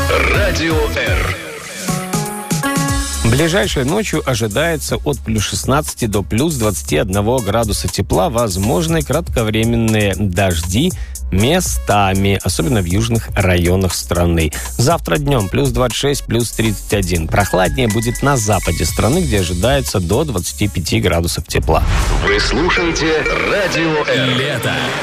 Радио Р. Ближайшей ночью ожидается от плюс 16 до плюс 21 градуса тепла. Возможны кратковременные дожди местами, особенно в южных районах страны. Завтра днем плюс 26, плюс 31. Прохладнее будет на западе страны, где ожидается до 25 градусов тепла. Вы слушаете Радио Р. Лето.